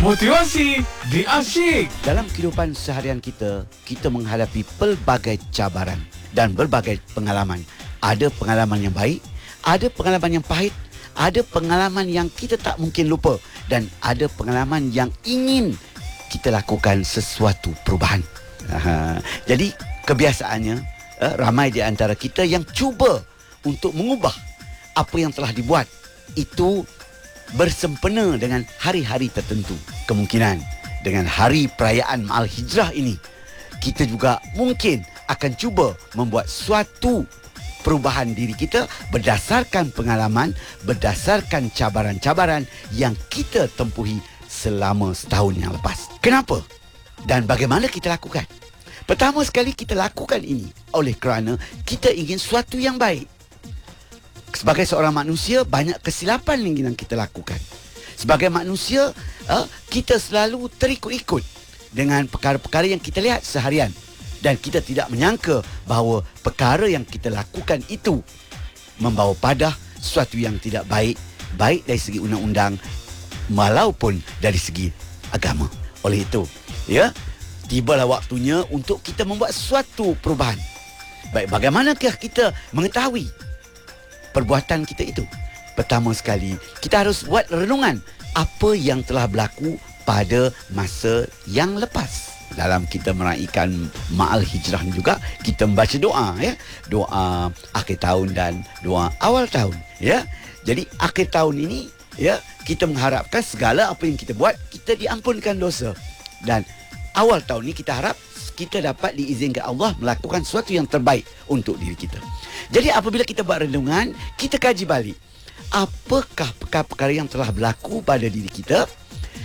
Motivasi di Asyik. Dalam kehidupan seharian kita, kita menghadapi pelbagai cabaran dan berbagai pengalaman. Ada pengalaman yang baik, ada pengalaman yang pahit, ada pengalaman yang kita tak mungkin lupa, dan ada pengalaman yang ingin kita lakukan sesuatu perubahan. Jadi kebiasaannya, ramai di antara kita yang cuba untuk mengubah apa yang telah dibuat. Itu bersempena dengan hari-hari tertentu. Kemungkinan dengan hari perayaan Ma'al Hijrah ini, kita juga mungkin akan cuba membuat suatu perubahan diri kita berdasarkan pengalaman, berdasarkan cabaran-cabaran yang kita tempuhi selama setahun yang lepas. Kenapa? Dan bagaimana kita lakukan? Pertama sekali, kita lakukan ini oleh kerana kita ingin sesuatu yang baik. Sebagai seorang manusia, banyak kesilapan yang kita lakukan. Sebagai manusia, kita selalu terikut-ikut dengan perkara-perkara yang kita lihat seharian. Dan kita tidak menyangka bahawa perkara yang kita lakukan itu membawa pada sesuatu yang tidak baik, baik dari segi undang-undang maupun dari segi agama. Oleh itu, tibalah waktunya untuk kita membuat suatu perubahan. Baik, bagaimanakah kita mengetahui perbuatan kita itu? Pertama sekali, kita harus buat renungan apa yang telah berlaku pada masa yang lepas. Dalam kita meraihkan Ma'al Hijrah juga, kita membaca doa, doa akhir tahun dan doa awal tahun, Jadi akhir tahun ini, kita mengharapkan segala apa yang kita buat, kita diampunkan dosa. Dan awal tahun ini kita harap kita dapat diizinkan Allah melakukan sesuatu yang terbaik untuk diri kita. Jadi apabila kita buat renungan, kita kaji balik apakah perkara-perkara yang telah berlaku pada diri kita,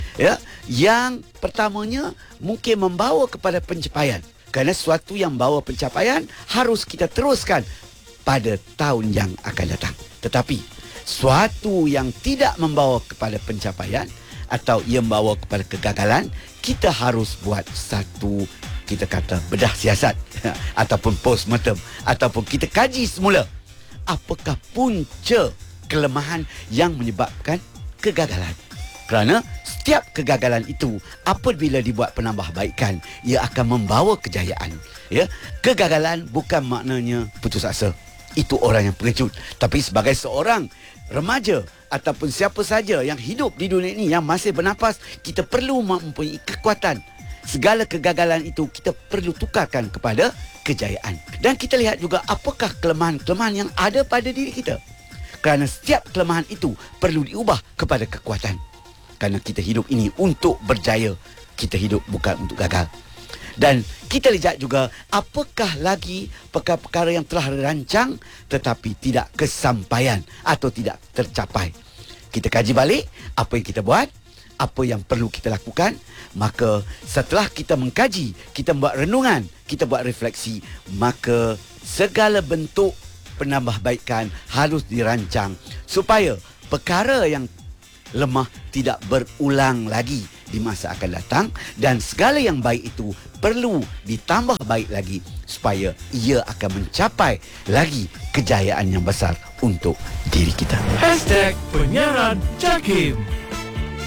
yang pertamanya mungkin membawa kepada pencapaian. Kerana sesuatu yang membawa pencapaian harus kita teruskan pada tahun yang akan datang. Tetapi sesuatu yang tidak membawa kepada pencapaian atau ia membawa kepada kegagalan, kita harus buat satu, kita kata, bedah siasat ataupun postmortem, ataupun kita kaji semula apakah punca kelemahan yang menyebabkan kegagalan. Kerana setiap kegagalan itu, apabila dibuat penambahbaikan, ia akan membawa kejayaan. Kegagalan bukan maknanya putus asa. Itu orang yang pengecut. Tapi sebagai seorang remaja ataupun siapa saja yang hidup di dunia ini, yang masih bernafas, kita perlu mempunyai kekuatan. Segala kegagalan itu kita perlu tukarkan kepada kejayaan. Dan kita lihat juga apakah kelemahan-kelemahan yang ada pada diri kita. Kerana setiap kelemahan itu perlu diubah kepada kekuatan. Kerana kita hidup ini untuk berjaya. Kita hidup bukan untuk gagal. Dan kita lihat juga apakah lagi perkara-perkara yang telah dirancang tetapi tidak kesampaian atau tidak tercapai. Kita kaji balik apa yang kita buat, apa yang perlu kita lakukan. Maka setelah kita mengkaji, kita buat renungan, kita buat refleksi, maka segala bentuk penambahbaikan harus dirancang supaya perkara yang lemah tidak berulang lagi di masa akan datang, dan segala yang baik itu perlu ditambah baik lagi supaya ia akan mencapai lagi kejayaan yang besar untuk diri kita. #penyiaran Jakim.